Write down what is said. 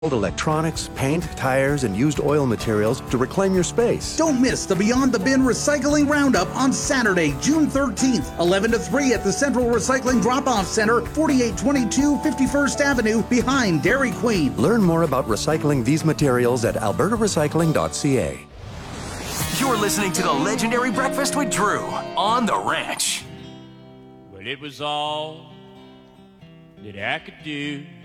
electronics, paint, tires, and used oil materials to reclaim your space. Don't miss the Beyond the Bin Recycling Roundup on Saturday, June 13th, 11 to 3 at the Central Recycling Drop-Off Center, 4822 51st Avenue, behind Dairy Queen. Learn more about recycling these materials at albertarecycling.ca. You're listening to the legendary Breakfast with Drew on The Ranch. Well, it was all that I could do